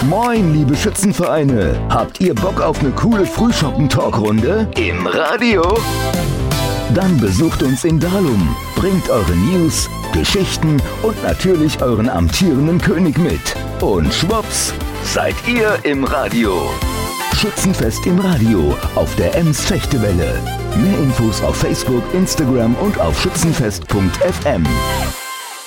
Moin, liebe Schützenvereine. Habt ihr Bock auf eine coole Frühschoppen-Talkrunde? Im Radio? Dann besucht uns in Dalum, bringt eure News, Geschichten und natürlich euren amtierenden König mit. Und schwupps, seid ihr im Radio. Schützenfest im Radio auf der Ems Fechtewelle. Mehr Infos auf Facebook, Instagram und auf schützenfest.fm.